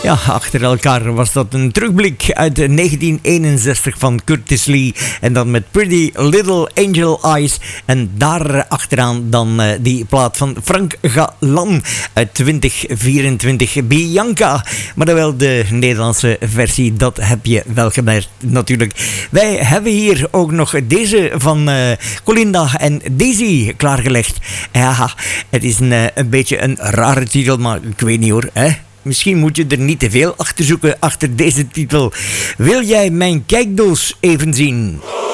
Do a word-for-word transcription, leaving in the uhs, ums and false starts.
Ja, achter elkaar was dat een terugblik uit negentien eenenzestig van Curtis Lee. En dan met Pretty Little Angel Eyes. En daar achteraan dan uh, die plaat van Frank Galan uit twintig vierentwintig, Bianca. Maar dan wel de Nederlandse versie, dat heb je wel gemerkt natuurlijk. Wij hebben hier ook nog deze van uh, Colinda en Daisy klaargelegd. Ja, het is een, uh, een beetje een rare titel, maar ik weet niet hoor, hè. Misschien moet je er niet te veel achter zoeken achter deze titel. Wil jij mijn kijkdoos even zien?